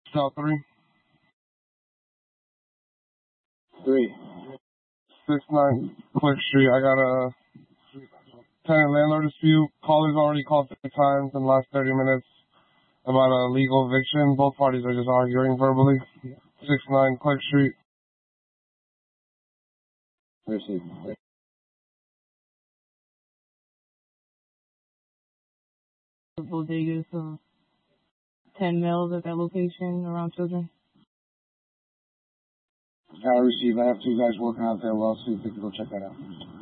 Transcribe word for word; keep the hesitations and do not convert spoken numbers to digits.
Cell three. Three. Six nine Quick Street. I got a tenant landlord dispute. Callers already called three times in the last thirty minutes about a legal eviction. Both parties are just arguing verbally. Six nine Quick Street. Received. Bodegas, uh, ten males at that location around children. I received. I have two guys working out there. Well, see if they can go check that out.